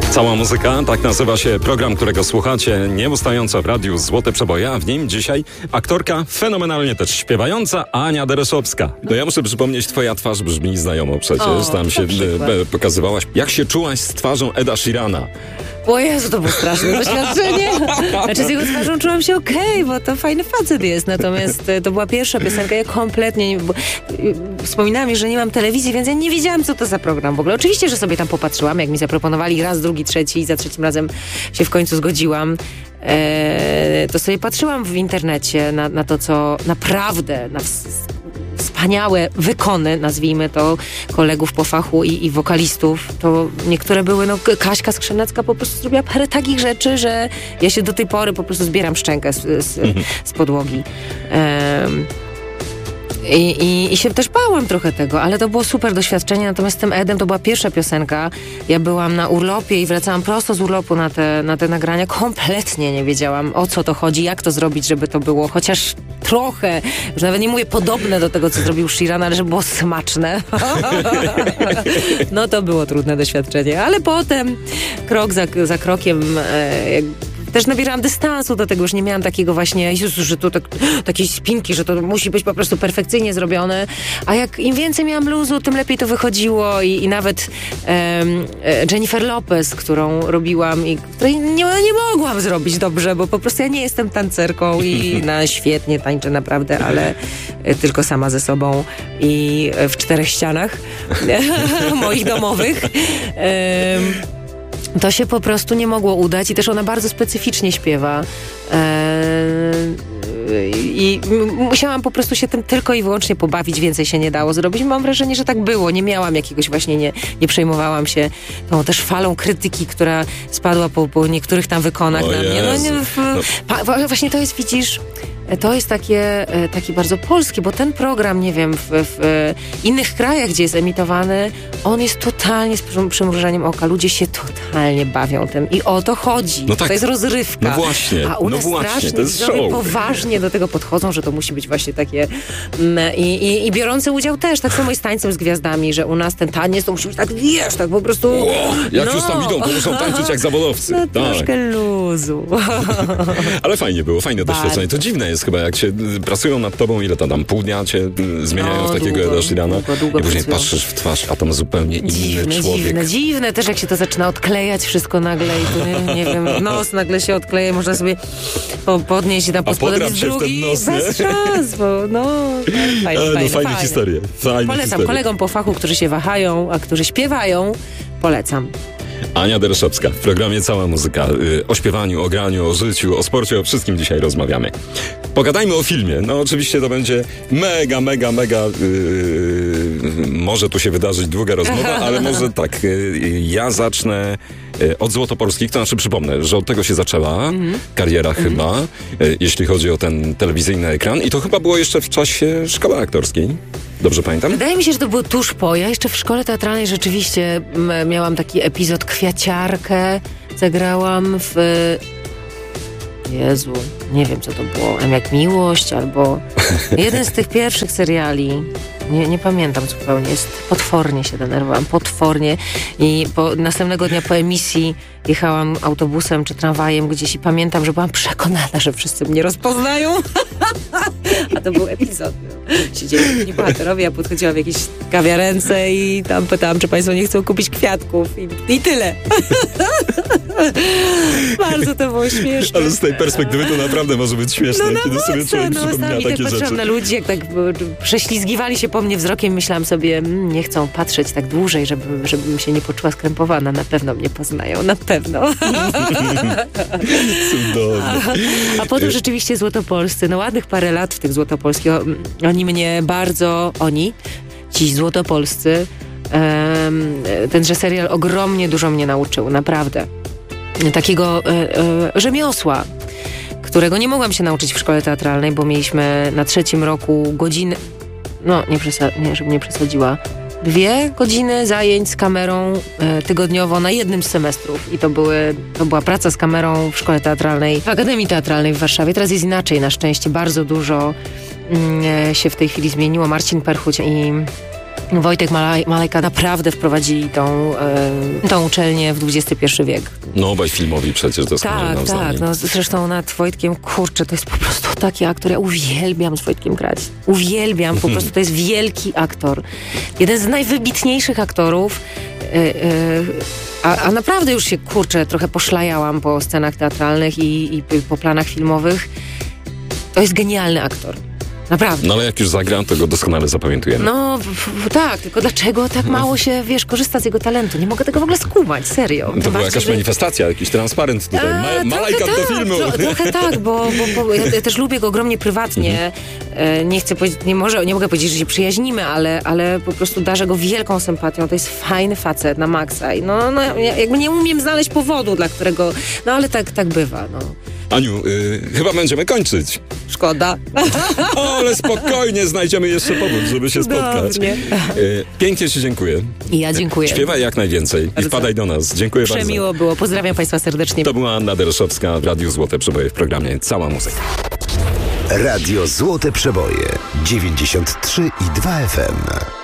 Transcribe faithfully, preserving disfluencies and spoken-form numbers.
Cała muzyka, tak nazywa się program, którego słuchacie nieustająco w radiu Złote Przeboje, a w nim dzisiaj aktorka, fenomenalnie też śpiewająca, Ania Dereszowska. No ja muszę przypomnieć, twoja twarz brzmi znajomo przecież, o, tam się e, pokazywałaś. Jak się czułaś z twarzą Eda Sheerana? O Jezu, to było straszne doświadczenie. Znaczy z jego twarzą czułam się okej, okay, bo to fajny facet jest. Natomiast to była pierwsza piosenka, ja kompletnie nie... Bo, wspominałam mi, że nie mam telewizji, więc ja nie wiedziałam, co to za program w ogóle. Oczywiście, że sobie tam popatrzyłam, jak mi zaproponowali raz, drugi, trzeci i za trzecim razem się w końcu zgodziłam. Eee, to sobie patrzyłam w internecie na, na to, co naprawdę... Na wspaniałe wykony, nazwijmy to, kolegów po fachu i, i wokalistów. To niektóre były, no Kaśka Skrzynecka po prostu zrobiła parę takich rzeczy, że ja się do tej pory po prostu zbieram szczękę z, z, z podłogi. Um, I, i, I się też bałam trochę tego, ale to było super doświadczenie, natomiast z tym Edem to była pierwsza piosenka. Ja byłam na urlopie i wracałam prosto z urlopu na te, na te nagrania. Kompletnie nie wiedziałam, o co to chodzi, jak to zrobić, żeby to było chociaż trochę, już nawet nie mówię podobne do tego, co zrobił Sheeran, ale żeby było smaczne. No to było trudne doświadczenie, ale potem krok za, za krokiem e, też nabierałam dystansu do tego, już nie miałam takiego właśnie, Jezu, że to tak, takiej spinki, że to musi być po prostu perfekcyjnie zrobione, a jak im więcej miałam luzu, tym lepiej to wychodziło i, i nawet um, Jennifer Lopez, którą robiłam i której nie, nie mogłam zrobić dobrze, bo po prostu ja nie jestem tancerką i na świetnie tańczę naprawdę, ale tylko sama ze sobą i w czterech ścianach moich domowych. Um, To się po prostu nie mogło udać i też ona bardzo specyficznie śpiewa. Eee, I musiałam po prostu się tym tylko i wyłącznie pobawić, więcej się nie dało zrobić. Mam wrażenie, że tak było. Nie miałam jakiegoś właśnie, nie, nie przejmowałam się tą też falą krytyki, która spadła po, po niektórych tam wykonach o na mnie. No, nie, w, no. pa, właśnie to jest, widzisz... To jest takie, taki bardzo polski, bo ten program, nie wiem, w, w innych krajach, gdzie jest emitowany, on jest totalnie z przymrużeniem oka. Ludzie się totalnie bawią tym i o to chodzi. No tak. To jest rozrywka. No właśnie. A u nas no właśnie, strasznie to jest show. Poważnie do tego podchodzą, że to musi być właśnie takie i, i, i biorący udział też, tak samo jest z Tańcem z Gwiazdami, że u nas ten taniec to musi być tak, wiesz, tak po prostu... Wow, jak no. już tam idą, to muszą tańczyć jak zawodowcy. No tak. troszkę luzu. Ale fajnie było, fajne doświadczenie. To dziwne jest chyba, jak się pracują nad tobą, ile to tam, pół dnia cię zmieniają no, w takiego długo, Eda Sheerana długo, długo i później pracują. patrzysz w twarz, a tam zupełnie inny dziwne, człowiek. Dziwne, dziwne też jak się to zaczyna odklejać wszystko nagle i tu, nie, nie wiem, nos nagle się odkleja, można sobie po, podnieść i tam pod spodem jest drugi, nos, bez szans, bo no, fajne, fajne, no, fajne, fajne historie. Fajne Polecam historie. kolegom po fachu, którzy się wahają, a którzy śpiewają, polecam. Ania Dereszowska w programie Cała Muzyka. O śpiewaniu, o graniu, o życiu, o sporcie, o wszystkim dzisiaj rozmawiamy. Pogadajmy o filmie. No oczywiście to będzie mega, mega, mega yy, może tu się wydarzyć długa rozmowa, ale może tak. Yy, ja zacznę yy, od Złotopolskich, to znaczy przypomnę, że od tego się zaczęła mm-hmm. kariera mm-hmm. chyba, yy, jeśli chodzi o ten telewizyjny ekran i to chyba było jeszcze w czasie szkoły aktorskiej. Dobrze pamiętam? Wydaje mi się, że to było tuż po. Ja jeszcze w szkole teatralnej rzeczywiście m, miałam taki epizod Kwiaciarkę. Zagrałam w... Jezu, nie wiem co to było. M jak Miłość albo... Jeden z tych pierwszych seriali. Nie, nie pamiętam zupełnie. Jest, potwornie się denerwowałam. Potwornie. I po, następnego dnia po emisji jechałam autobusem czy tramwajem gdzieś i pamiętam, że byłam przekonana, że wszyscy mnie rozpoznają. A to był epizod. Siedzieli inni bohaterowie, ja podchodziłam w jakieś kawiarence i tam pytałam, czy państwo nie chcą kupić kwiatków. I, i tyle. Bardzo to było śmieszne. Ale z tej perspektywy to naprawdę może być śmieszne, no, kiedy sobie człowiek no, przypomina takie tak rzeczy. Patrzyłam na ludzi, jak tak prześlizgiwali się po mnie wzrokiem, myślałam sobie, mm, nie chcą patrzeć tak dłużej, żeby, żebym się nie poczuła skrępowana. Na pewno mnie poznają, na pewno. Cudownie. A, a potem rzeczywiście Złotopolscy, no ładnych parę lat w tych Złotopolskich, oni mnie bardzo, oni, ci Złotopolscy, um, tenże serial ogromnie dużo mnie nauczył, naprawdę. Takiego e, e, rzemiosła, którego nie mogłam się nauczyć w szkole teatralnej, bo mieliśmy na trzecim roku godziny, no nie, przesa- nie żebym nie przesadziła, dwie godziny zajęć z kamerą e, tygodniowo na jednym z semestrów. I to, były, to była praca z kamerą w szkole teatralnej, w Akademii Teatralnej w Warszawie. Teraz jest inaczej, na szczęście bardzo dużo mm, się w tej chwili zmieniło. Marcin Perchuć i Wojtek Malaj, Malajka naprawdę wprowadzili tą, e, tą uczelnię w dwudziesty pierwszy wiek. No obaj filmowi przecież doskonale Tak, nam tak. znani. No, zresztą nad Wojtkiem, kurczę, to jest po prostu taki aktor. Ja uwielbiam z Wojtkiem grać. Uwielbiam, po prostu to jest wielki aktor. Jeden z najwybitniejszych aktorów. E, e, a, a naprawdę już się, kurczę, trochę poszlajałam po scenach teatralnych i, i po planach filmowych. To jest genialny aktor. Naprawdę. No ale jak już zagram, to go doskonale zapamiętujemy. No w, w, tak, tylko dlaczego tak mało się, wiesz, korzysta z jego talentu? Nie mogę tego w ogóle skumać, serio. To Tym była bardziej, jakaś że- manifestacja, jakiś transparent tutaj. A, Ma, trochę Malajka do tak, filmu. Tro, trochę tak, bo, bo, bo ja, ja też lubię go ogromnie prywatnie. E, Nie chcę powiedzieć, nie, może, nie mogę powiedzieć, że się przyjaźnimy, ale, ale po prostu darzę go wielką sympatią. To jest fajny facet na maksa. I no, no, ja jakby nie umiem znaleźć powodu, dla którego... No ale tak, tak bywa, no. Aniu, y, chyba będziemy kończyć. Szkoda. O, ale spokojnie, znajdziemy jeszcze powód, żeby się spotkać. Cudownie. Y, pięknie ci dziękuję. I ja dziękuję. Śpiewaj jak najwięcej i Bardzo. wpadaj do nas. Dziękuję bardzo. Przemiło było. Pozdrawiam Państwa serdecznie. To była Anna Dereszowska w Radiu Złote Przeboje w programie Cała Muzyka. Radio Złote Przeboje dziewięćdziesiąt trzy i dwa F M.